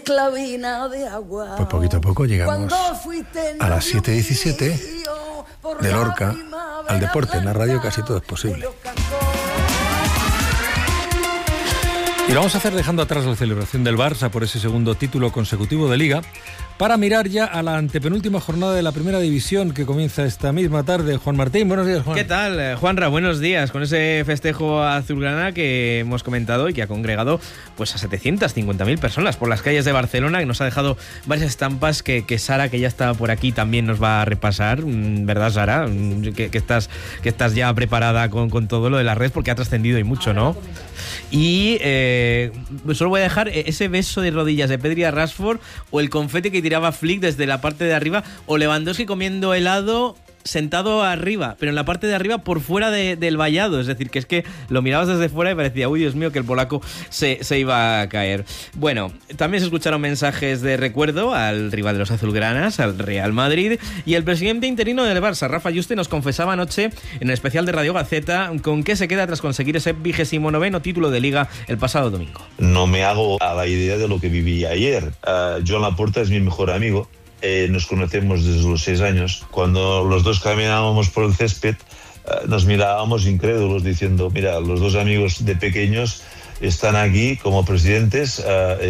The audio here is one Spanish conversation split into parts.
Pues poquito a poco llegamos a las 7:17 de Lorca al deporte. En la radio casi todo es posible. Y lo vamos a hacer dejando atrás la celebración del Barça por ese segundo título consecutivo de Liga para mirar ya a la antepenúltima jornada de la Primera División que comienza esta misma tarde. Juan Martín, buenos días, Juan. ¿Qué tal, Juanra? Buenos días. Con ese festejo azulgrana que hemos comentado y que ha congregado pues a 750.000 personas por las calles de Barcelona, que nos ha dejado varias estampas que Sara, que ya está por aquí, también nos va a repasar. ¿Verdad, Sara? Que estás ya preparada con todo lo de la red, porque ha trascendido y mucho, ¿no? Y solo voy a dejar ese beso de rodillas de Pedri a Rashford, o el confeti que tiraba Flick desde la parte de arriba, o Lewandowski comiendo helado sentado arriba, pero en la parte de arriba por fuera del vallado. Es decir, que es que lo mirabas desde fuera y parecía, uy, Dios mío, que el polaco se iba a caer. Bueno, también se escucharon mensajes de recuerdo al rival de los azulgranas, al Real Madrid, y el presidente interino del Barça, Rafa Yuste, nos confesaba anoche en el especial de Radio Gaceta con qué se queda tras conseguir ese 29º título de Liga el pasado domingo. No me hago a la idea de lo que viví ayer. Joan Laporta es mi mejor amigo. Nos conocemos desde los 6 años. Cuando los dos caminábamos por el césped, nos mirábamos incrédulos diciendo, mira, los dos amigos de pequeños están aquí como presidentes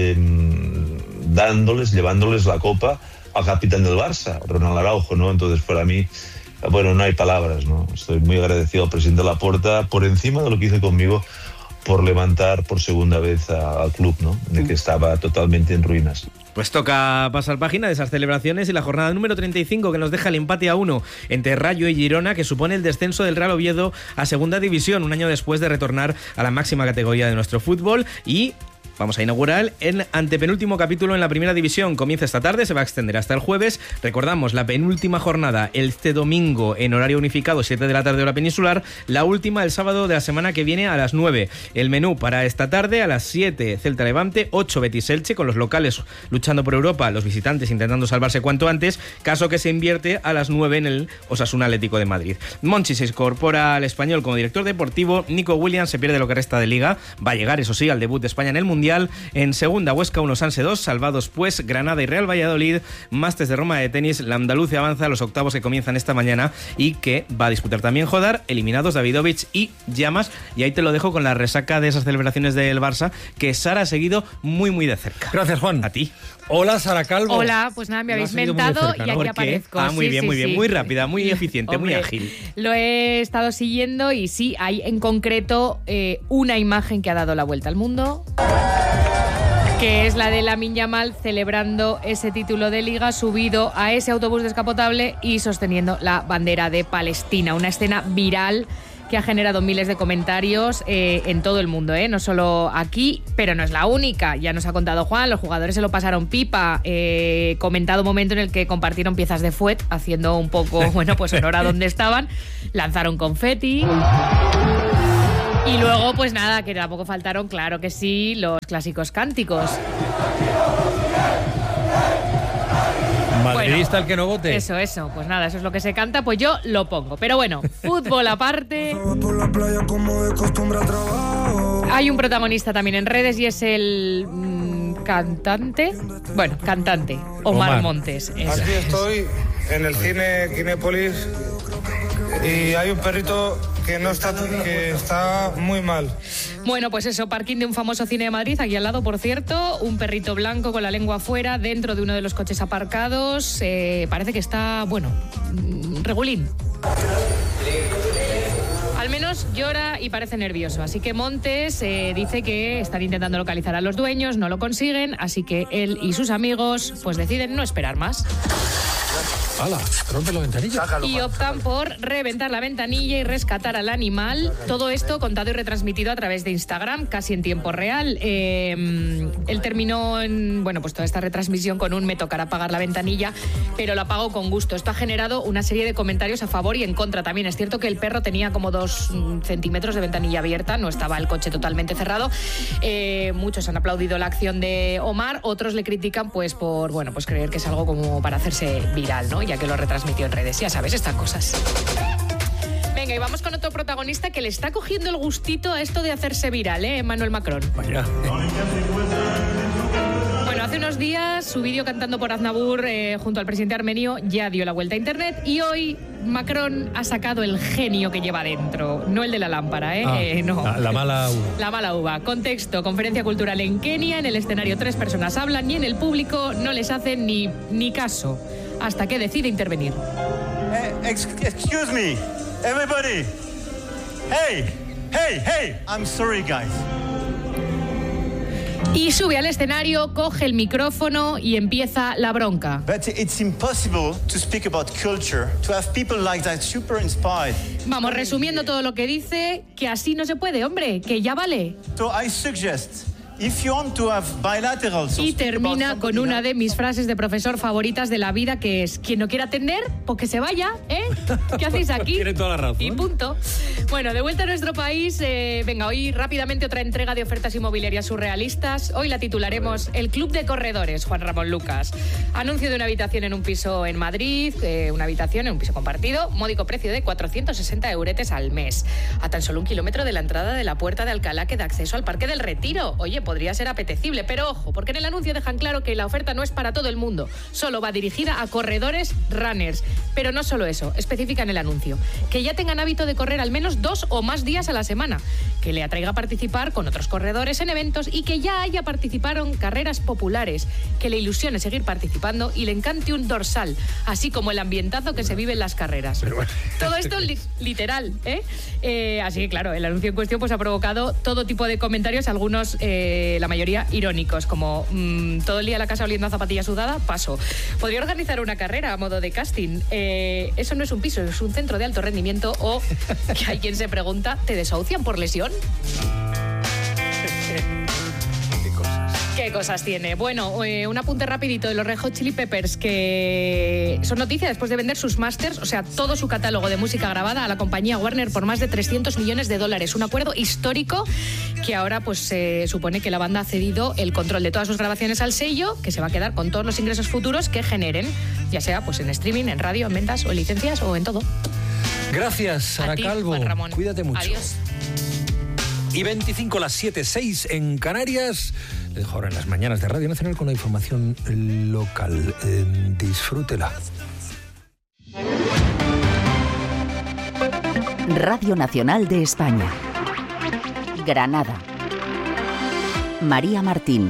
llevándoles la copa al capitán del Barça, Ronald Araujo, ¿no? Entonces, para mí, bueno, no hay palabras, ¿no? Estoy muy agradecido al presidente Laporta por encima de lo que hizo conmigo, por levantar por segunda vez al club, ¿no? De que estaba totalmente en ruinas. Pues toca pasar página de esas celebraciones y la jornada número 35 que nos deja el empate a 1 entre Rayo y Girona, que supone el descenso del Real Oviedo a segunda división, un año después de retornar a la máxima categoría de nuestro fútbol. Y vamos a inaugurar el antepenúltimo capítulo en la Primera División. Comienza esta tarde, se va a extender hasta el jueves. Recordamos, la penúltima jornada este domingo en horario unificado, 7 de la tarde hora peninsular. La última el sábado de la semana que viene a las 9. El menú para esta tarde: a las 7 Celta Levante, 8 Betis Elche, con los locales luchando por Europa, los visitantes intentando salvarse cuanto antes, caso que se invierte a las 9 en el Osasuna Atlético de Madrid. Monchi se incorpora al Español como director deportivo. Nico Williams se pierde lo que resta de Liga. Va a llegar, eso sí, al debut de España en el Mundial. En segunda, Huesca 1, Sanse 2, salvados pues Granada y Real Valladolid. Masters de Roma de tenis, la Andalucía avanza a los octavos que comienzan esta mañana y que va a disputar también Jodar, eliminados Davidovich y Llamas. Y ahí te lo dejo con la resaca de esas celebraciones del Barça que Sara ha seguido muy muy de cerca. Gracias, Juan. A ti. Hola, Sara Calvo. Hola, pues nada, me habéis mentado y aquí aparezco. Muy bien, muy rápida, muy eficiente, Hombre, muy ágil. Lo he estado siguiendo y sí, hay en concreto una imagen que ha dado la vuelta al mundo, que es la de Lamine Yamal celebrando ese título de Liga, subido a ese autobús descapotable y sosteniendo la bandera de Palestina. Una escena viral que ha generado miles de comentarios en todo el mundo, no solo aquí, pero no es la única. Ya nos ha contado Juan, los jugadores se lo pasaron pipa, comentado momento en el que compartieron piezas de fuet, haciendo un poco, bueno, pues honor a donde estaban, lanzaron confeti. Y luego, pues nada, que tampoco faltaron, claro que sí, los clásicos cánticos. Madridista, el que no vote. Eso, pues nada, eso es lo que se canta, pues yo lo pongo. Pero bueno, fútbol aparte. Hay un protagonista también en redes y es el cantante Omar Montes. Eso. Aquí estoy en el cine Kinépolis y hay un perrito que está muy mal. Bueno, pues eso, parking de un famoso cine de Madrid, aquí al lado, por cierto, un perrito blanco con la lengua afuera, dentro de uno de los coches aparcados. Parece que está, bueno, regulín. Al menos llora y parece nervioso. Así que Montes dice que están intentando localizar a los dueños, no lo consiguen, así que él y sus amigos pues deciden no esperar más. ¡Hala! Rompe la ventanilla. Y optan por reventar la ventanilla y rescatar al animal. Todo esto contado y retransmitido a través de Instagram, casi en tiempo real. Él terminó pues toda esta retransmisión con un: me tocará apagar la ventanilla, pero lo apago con gusto. Esto ha generado una serie de comentarios a favor y en contra también. Es cierto que el perro tenía como 2 centímetros de ventanilla abierta, no estaba el coche totalmente cerrado. Muchos han aplaudido la acción de Omar, otros le critican pues por creer que es algo como para hacerse viral, ¿no? Ya que lo retransmitió en redes, ya sabes, estas cosas. Venga, y vamos con otro protagonista que le está cogiendo el gustito a esto de hacerse viral, Emmanuel Macron. Vaya. Bueno, Hace unos días su vídeo cantando por Aznavour junto al presidente armenio ya dio la vuelta a internet y hoy Macron ha sacado el genio que lleva dentro, no el de la lámpara, no. La mala uva. La mala uva. Contexto, conferencia cultural en Kenia, en el escenario 3 personas hablan y en el público no les hacen ni caso, hasta que decide intervenir. Excuse me, everybody. Hey, I'm sorry, guys. Y sube al escenario, coge el micrófono y empieza la bronca. But it's impossible to speak about culture, to have people like that super inspired. Vamos, resumiendo todo lo que dice, que así no se puede, hombre, que ya vale. So I suggest, if you want to have bilaterals... Y termina con una de mis frases de profesor favoritas de la vida, que es: quien no quiera atender, pues que se vaya, ¿eh? ¿Qué hacéis aquí? Tiene toda la razón. Y punto. Bueno, de vuelta a nuestro país, venga, hoy rápidamente otra entrega de ofertas inmobiliarias surrealistas. Hoy la titularemos El Club de Corredores, Juan Ramón Lucas. Anuncio de una habitación en un piso en Madrid, una habitación en un piso compartido, módico precio de 460 euretes al mes, a tan solo 1 kilómetro de la entrada de la Puerta de Alcalá que da acceso al Parque del Retiro. Oye, podría ser apetecible, pero ojo, porque en el anuncio dejan claro que la oferta no es para todo el mundo, solo va dirigida a corredores runners. Pero no solo eso, especifica en el anuncio que ya tengan hábito de correr al menos 2 o más días a la semana, que le atraiga a participar con otros corredores en eventos y que ya haya participado en carreras populares, que le ilusione seguir participando y le encante un dorsal, así como el ambientazo que se vive en las carreras. Todo esto literal, ¿eh? Así que claro, el anuncio en cuestión pues ha provocado todo tipo de comentarios, algunos la mayoría irónicos, como todo el día a la casa oliendo a zapatilla sudada, paso. Podría organizar una carrera a modo de casting. Eso no es un piso, es un centro de alto rendimiento. O que hay quien se pregunta, ¿te desahucian por lesión? ¿Qué cosas tiene? Bueno, un apunte rapidito de los Red Hot Chili Peppers, que son noticia después de vender sus masters, o sea, todo su catálogo de música grabada a la compañía Warner por más de $300 millones. Un acuerdo histórico que ahora pues se supone que la banda ha cedido el control de todas sus grabaciones al sello, que se va a quedar con todos los ingresos futuros que generen, ya sea pues en streaming, en radio, en ventas o en licencias o en todo. Gracias, Sara Calvo. Juan Ramón. Cuídate mucho. Adiós. Y 25, las 7:06 en Canarias. Les dejo ahora en las mañanas de Radio Nacional con la información local. Disfrútela. Radio Nacional de España. Granada. María Martín.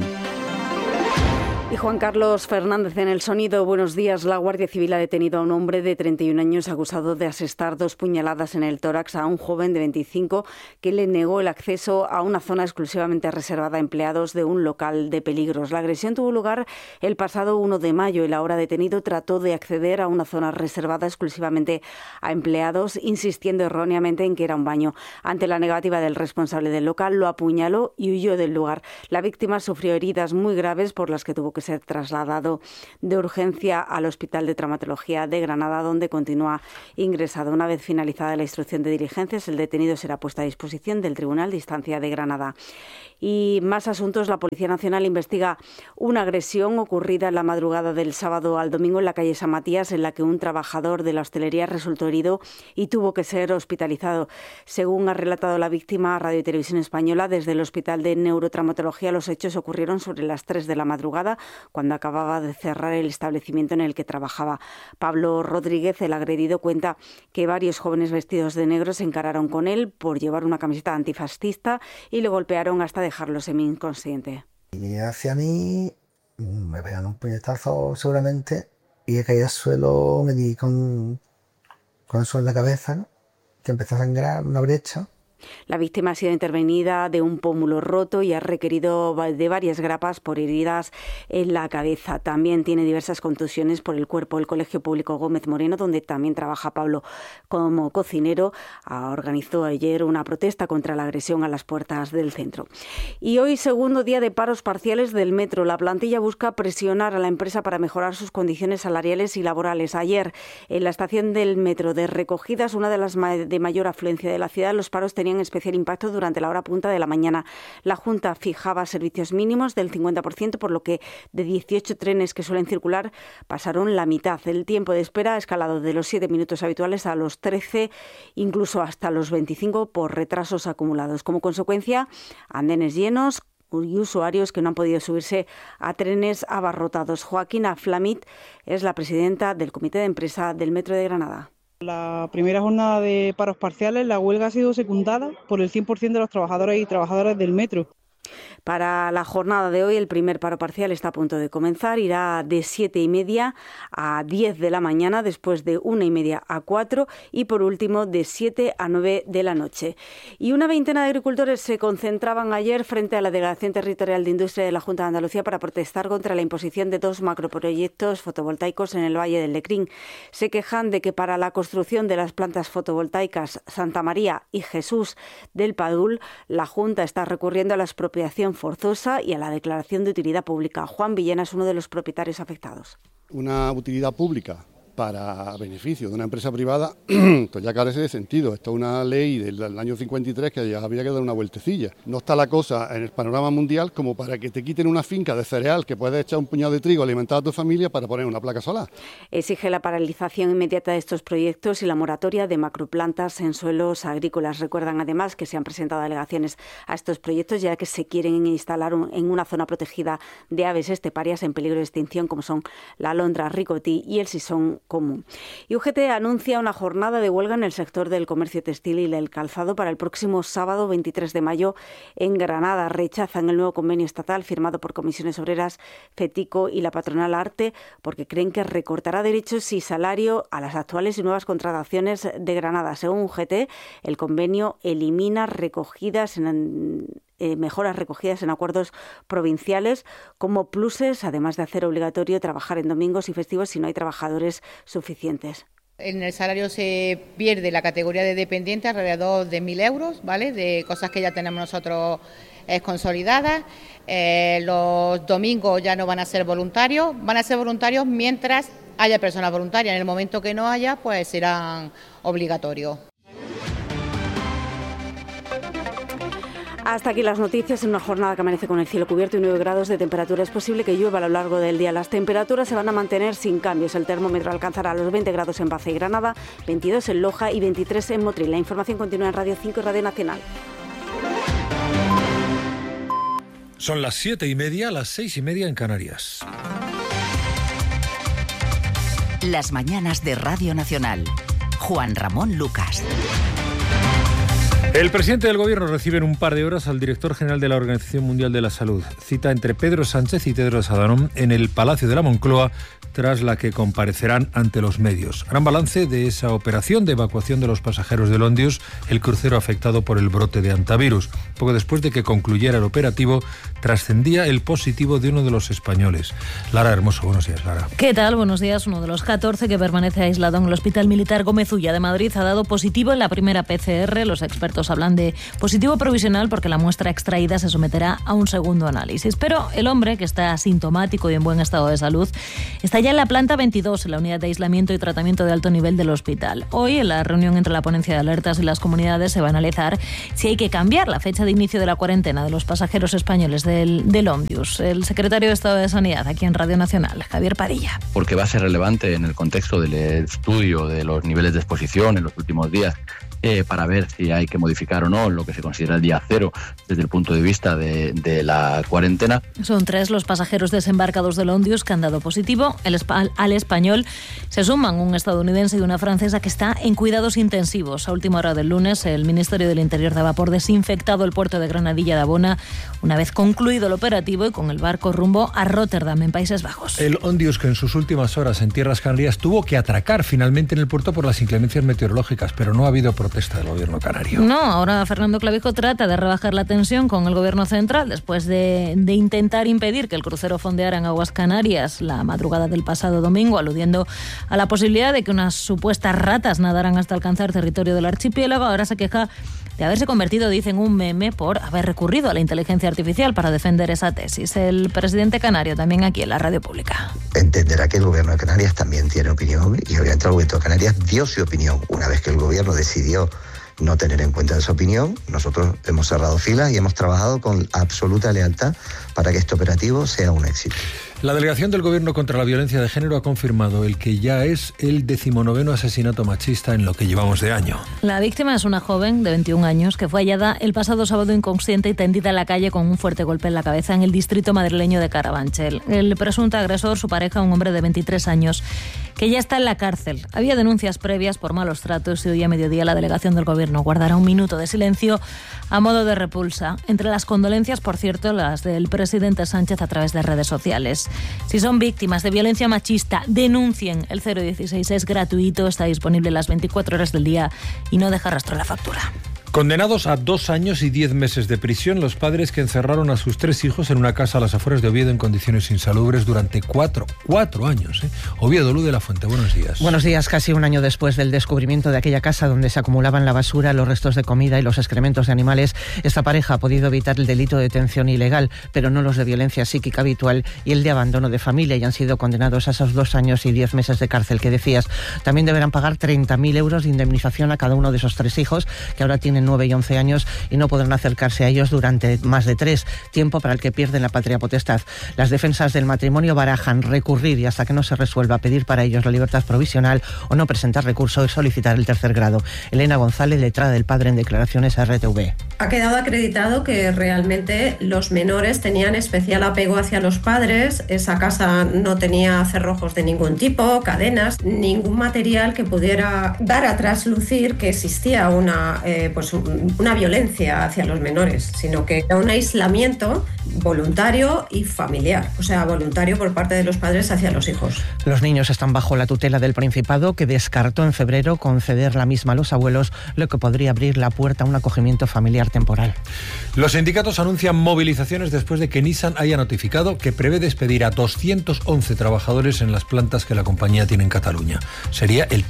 Y Juan Carlos Fernández en el sonido. Buenos días. La Guardia Civil ha detenido a un hombre de 31 años acusado de asestar 2 puñaladas en el tórax a un joven de 25 que le negó el acceso a una zona exclusivamente reservada a empleados de un local de peligros. La agresión tuvo lugar el pasado 1 de mayo. El ahora detenido trató de acceder a una zona reservada exclusivamente a empleados, insistiendo erróneamente en que era un baño. Ante la negativa del responsable del local, lo apuñaló y huyó del lugar. La víctima sufrió heridas muy graves por las que tuvo que ser trasladado de urgencia al Hospital de Traumatología de Granada, donde continúa ingresado. Una vez finalizada la instrucción de diligencias, el detenido será puesto a disposición del Tribunal de Instancia de Granada. Y más asuntos. La Policía Nacional investiga una agresión ocurrida en la madrugada del sábado al domingo en la calle San Matías, en la que un trabajador de la hostelería resultó herido y tuvo que ser hospitalizado. Según ha relatado la víctima a Radio y Televisión Española, desde el Hospital de Neurotraumatología los hechos ocurrieron sobre las 3 de la madrugada, cuando acababa de cerrar el establecimiento en el que trabajaba. Pablo Rodríguez, el agredido, cuenta que varios jóvenes vestidos de negro se encararon con él por llevar una camiseta antifascista y le golpearon hasta dejarlo semi-inconsciente. Y hacia mí me pegan un puñetazo seguramente y he caído al suelo, me di con el suelo en la cabeza, ¿no? Que empezó a sangrar una brecha. La víctima ha sido intervenida de un pómulo roto y ha requerido de varias grapas por heridas en la cabeza. También tiene diversas contusiones por el cuerpo. El Colegio Público Gómez Moreno, donde también trabaja Pablo como cocinero, organizó ayer una protesta contra la agresión a las puertas del centro. Y hoy, segundo día de paros parciales del metro. La plantilla busca presionar a la empresa para mejorar sus condiciones salariales y laborales. Ayer, en la estación del metro de Recogidas, una de las de mayor afluencia de la ciudad, los paros tenían especial impacto durante la hora punta de la mañana. La Junta fijaba servicios mínimos del 50%, por lo que de 18 trenes que suelen circular pasaron la mitad. El tiempo de espera ha escalado de los 7 minutos habituales a los 13, incluso hasta los 25 por retrasos acumulados. Como consecuencia, andenes llenos, y usuarios que no han podido subirse a trenes abarrotados. Joaquina Flamit es la presidenta del Comité de Empresa del Metro de Granada. La primera jornada de paros parciales, la huelga ha sido secundada por el 100% de los trabajadores y trabajadoras del metro. Para la jornada de hoy, el primer paro parcial está a punto de comenzar. Irá de 7:30 a 10 de la mañana, después de 1:30 a 4 y, por último, de 7 a 9 de la noche. Y una veintena de agricultores se concentraban ayer frente a la Delegación Territorial de Industria de la Junta de Andalucía para protestar contra la imposición de 2 macroproyectos fotovoltaicos en el Valle del Lecrín. Se quejan de que para la construcción de las plantas fotovoltaicas Santa María y Jesús del Padul, la Junta está recurriendo a la expropiación forzosa y a la declaración de utilidad pública. Juan Villena es uno de los propietarios afectados. Una utilidad pública para beneficio de una empresa privada, pues ya carece de sentido. Esto es una ley del año 53 que ya había que dar una vueltecilla. No está la cosa en el panorama mundial como para que te quiten una finca de cereal que puedes echar un puñado de trigo, alimentar a tu familia para poner una placa solar. Exige la paralización inmediata de estos proyectos y la moratoria de macroplantas en suelos agrícolas. Recuerdan además que se han presentado alegaciones a estos proyectos ya que se quieren instalar en una zona protegida de aves esteparias en peligro de extinción como son la alondra ricotí y el sisón común. Y UGT anuncia una jornada de huelga en el sector del comercio textil y del calzado para el próximo sábado 23 de mayo en Granada. Rechazan el nuevo convenio estatal firmado por Comisiones Obreras, FETICO y la patronal ARTE porque creen que recortará derechos y salario a las actuales y nuevas contrataciones de Granada. Según UGT, el convenio elimina mejoras recogidas en acuerdos provinciales como pluses, además de hacer obligatorio trabajar en domingos y festivos si no hay trabajadores suficientes. En el salario se pierde la categoría de dependiente alrededor de 1.000 euros, ¿vale? De cosas que ya tenemos nosotros consolidadas. Los domingos ya no van a ser voluntarios mientras haya personas voluntarias. En el momento que no haya, pues serán obligatorios. Hasta aquí las noticias en una jornada que amanece con el cielo cubierto y 9 grados de temperatura. Es posible que llueva a lo largo del día. Las temperaturas se van a mantener sin cambios. El termómetro alcanzará los 20 grados en Baza y Granada, 22 en Loja y 23 en Motril. La información continúa en Radio 5 y Radio Nacional. Son las 7:30, las 6:30 en Canarias. Las mañanas de Radio Nacional. Juan Ramón Lucas. El presidente del Gobierno recibe en un par de horas al director general de la Organización Mundial de la Salud. Cita entre Pedro Sánchez y Tedros Adhanom en el Palacio de la Moncloa, tras la que comparecerán ante los medios. Harán balance de esa operación de evacuación de los pasajeros del Ondius, el crucero afectado por el brote de antivirus. Poco después de que concluyera el operativo, trascendía el positivo de uno de los españoles. Lara Hermoso, buenos días, Lara. ¿Qué tal? Buenos días. Uno de los 14 que permanece aislado en el Hospital Militar Gómez Ulla de Madrid ha dado positivo en la primera PCR. Los expertos hablan de positivo provisional porque la muestra extraída se someterá a un segundo análisis. Pero el hombre, que está asintomático y en buen estado de salud, está ya en la planta 22, en la unidad de aislamiento y tratamiento de alto nivel del hospital. Hoy, en la reunión entre la ponencia de alertas y las comunidades, se va a analizar si hay que cambiar la fecha de inicio de la cuarentena de los pasajeros españoles del Ondius. El secretario de Estado de Sanidad, aquí en Radio Nacional, Javier Padilla. Porque va a ser relevante en el contexto del estudio de los niveles de exposición en los últimos días, para ver si hay que modificar o no lo que se considera el día cero desde el punto de vista de la cuarentena. Son 3 los pasajeros desembarcados del Ondius que han dado positivo. Al español se suman un estadounidense y una francesa que está en cuidados intensivos. A última hora del lunes, el Ministerio del Interior daba por desinfectado el puerto de Granadilla de Abona una vez concluido el operativo y con el barco rumbo a Rotterdam, en Países Bajos. El Ondius, que en sus últimas horas en tierras canarias tuvo que atracar finalmente en el puerto por las inclemencias meteorológicas, pero no ha habido protesta del gobierno canario. No, ahora Fernando Clavijo trata de rebajar la tensión con el gobierno central después de intentar impedir que el crucero fondeara en aguas canarias la madrugada del pasado domingo, aludiendo a la posibilidad de que unas supuestas ratas nadaran hasta alcanzar territorio del archipiélago. Ahora se queja de haberse convertido, dicen, un meme por haber recurrido a la inteligencia artificial para defender esa tesis. El presidente canario también aquí en la radio pública. Entenderá que el gobierno de Canarias también tiene opinión y obviamente el gobierno de Canarias dio su opinión. Una vez que el gobierno decidió no tener en cuenta esa opinión, nosotros hemos cerrado filas y hemos trabajado con absoluta lealtad para que este operativo sea un éxito. La delegación del Gobierno contra la violencia de género ha confirmado el que ya es el 19º asesinato machista en lo que llevamos de año. La víctima es una joven de 21 años que fue hallada el pasado sábado inconsciente y tendida en la calle con un fuerte golpe en la cabeza en el distrito madrileño de Carabanchel. El presunto agresor, su pareja, un hombre de 23 años, que ya está en la cárcel. Había denuncias previas por malos tratos y hoy a mediodía la delegación del Gobierno guardará un minuto de silencio a modo de repulsa. Entre las condolencias, por cierto, las del presidente Sánchez a través de redes sociales. Si son víctimas de violencia machista, denuncien. El 016 es gratuito, está disponible las 24 horas del día y no deja rastro en la factura. Condenados a 2 años y 10 meses de prisión los padres que encerraron a sus 3 hijos en una casa a las afueras de Oviedo en condiciones insalubres durante 4 años. Oviedo, Luz de la Fuente, buenos días. Buenos días. Casi un año después del descubrimiento de aquella casa donde se acumulaban la basura, los restos de comida y los excrementos de animales, esta pareja ha podido evitar el delito de detención ilegal, pero no los de violencia psíquica habitual y el de abandono de familia, y han sido condenados a esos 2 años y 10 meses de cárcel que decías. También deberán pagar 30.000 euros de indemnización a cada uno de esos 3 hijos, que ahora tienen 9 y 11 años y no podrán acercarse a ellos durante más de 3, tiempo para el que pierden la patria potestad. Las defensas del matrimonio barajan recurrir y hasta que no se resuelva pedir para ellos la libertad provisional o no presentar recurso y solicitar el 3er grado. Elena González, letrada del padre en declaraciones a RTV. Ha quedado acreditado que realmente los menores tenían especial apego hacia los padres. Esa casa no tenía cerrojos de ningún tipo, cadenas, ningún material que pudiera dar a traslucir que existía una violencia hacia los menores, sino que era un aislamiento voluntario y familiar, o sea, voluntario por parte de los padres hacia los hijos. Los niños están bajo la tutela del Principado, que descartó en febrero conceder la misma a los abuelos, lo que podría abrir la puerta a un acogimiento familiar temporal. Los sindicatos anuncian movilizaciones después de que Nissan haya notificado que prevé despedir a 211 trabajadores en las plantas que la compañía tiene en Cataluña. Sería el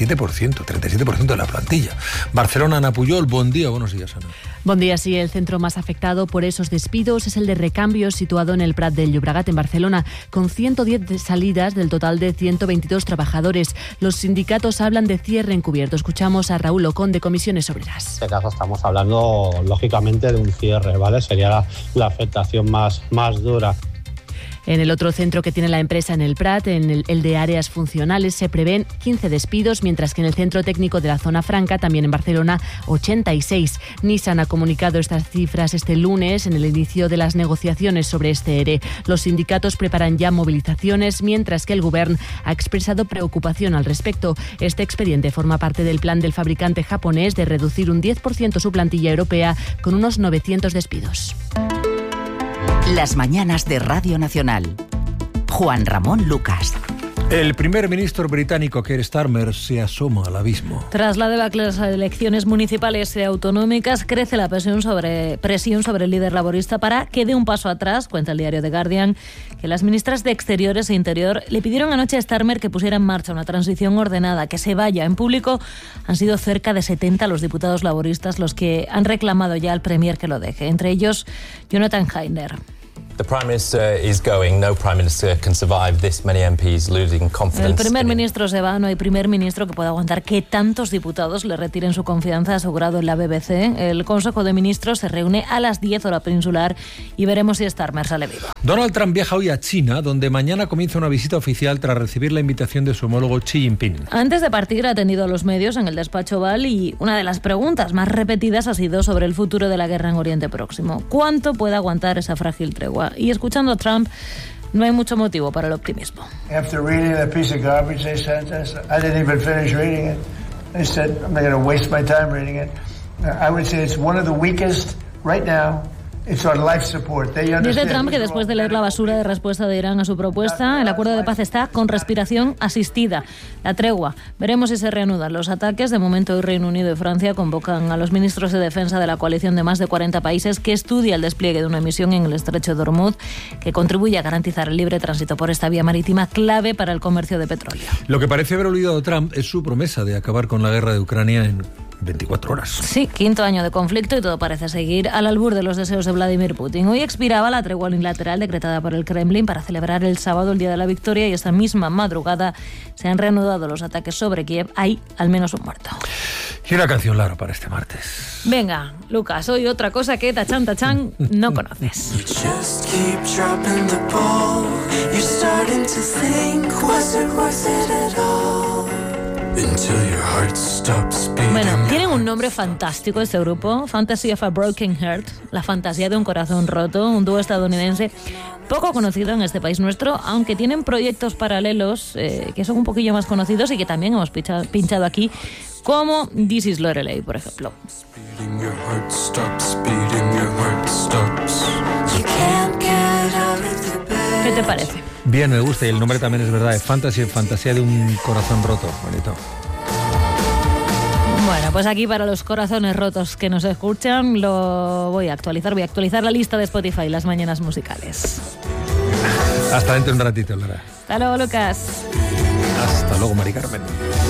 37% de la plantilla. Barcelona, Ana Pujol, buen día, buenos días, Ana. Buen día, sí, el centro más afectado por esos despidos es el de Recambios, situado en el Prat del Llobregat, en Barcelona, con 110 salidas del total de 122 trabajadores. Los sindicatos hablan de cierre encubierto. Escuchamos a Raúl Ocón, de Comisiones Obreras. En este caso estamos hablando, lógicamente, de un cierre, ¿vale? Sería la afectación más dura. En el otro centro que tiene la empresa en el Prat, en el de áreas funcionales, se prevén 15 despidos, mientras que en el centro técnico de la Zona Franca, también en Barcelona, 86. Nissan ha comunicado estas cifras este lunes en el inicio de las negociaciones sobre este ERE. Los sindicatos preparan ya movilizaciones, mientras que el Govern ha expresado preocupación al respecto. Este expediente forma parte del plan del fabricante japonés de reducir un 10% su plantilla europea con unos 900 despidos. Las mañanas de Radio Nacional. Juan Ramón Lucas. El primer ministro británico Keir Starmer se asoma al abismo. Tras la debacle de las elecciones municipales y autonómicas, crece la presión sobre el líder laborista para que dé un paso atrás. Cuenta el diario The Guardian que las ministras de Exteriores e Interior le pidieron anoche a Starmer que pusiera en marcha una transición ordenada, que se vaya. En público han sido cerca de 70 los diputados laboristas los que han reclamado ya al premier que lo deje, entre ellos Jonathan Hayner. The Prime Minister is going. No Prime Minister can survive this many MPs losing confidence. El primer ministro se va. No hay primer ministro que pueda aguantar que tantos diputados le retiren su confianza, ha asegurado en la BBC. El Consejo de Ministros se reúne a las 10 hora peninsular y veremos si Starmer sale vivo. Donald Trump viaja hoy a China, donde mañana comienza una visita oficial tras recibir la invitación de su homólogo Xi Jinping. Antes de partir ha atendido a los medios en el despacho Oval y una de las preguntas más repetidas ha sido sobre el futuro de la guerra en Oriente Próximo. ¿Cuánto puede aguantar esa frágil tregua? Y escuchando a Trump, no hay mucho motivo para el optimismo. After reading that piece of garbage they sent us, I didn't even finish reading it. They said I'm not going to waste my time reading it. I would say it's one of the weakest right now. Dice Trump que después de leer la basura de respuesta de Irán a su propuesta, el acuerdo de paz está con respiración asistida. La tregua. Veremos si se reanudan los ataques. De momento, hoy Reino Unido y Francia convocan a los ministros de defensa de la coalición de más de 40 países que estudia el despliegue de una misión en el estrecho de Hormuz que contribuye a garantizar el libre tránsito por esta vía marítima clave para el comercio de petróleo. Lo que parece haber olvidado Trump es su promesa de acabar con la guerra de Ucrania en 24 horas. Sí, 5º año de conflicto y todo parece seguir al albur de los deseos de Vladimir Putin. Hoy expiraba la tregua unilateral decretada por el Kremlin para celebrar el sábado el Día de la Victoria y esta misma madrugada se han reanudado los ataques sobre Kiev. Hay al menos un muerto. Y una canción, Lara, para este martes. Venga, Lucas, hoy otra cosa que tachan no conoces. Bueno, tienen un nombre fantástico este grupo, Fantasy of a Broken Heart, la fantasía de un corazón roto, un dúo estadounidense poco conocido en este país nuestro, aunque tienen proyectos paralelos que son un poquillo más conocidos y que también hemos pinchado aquí, como This Is Lorelei, por ejemplo. ¿Qué te parece? Bien, me gusta, y el nombre también es verdad, es fantasía de un corazón roto, bonito. Bueno, pues aquí para los corazones rotos que nos escuchan lo voy a actualizar la lista de Spotify, las mañanas musicales. Hasta dentro de un ratito, Lara. Hasta luego, Lucas. Hasta luego, Mari Carmen.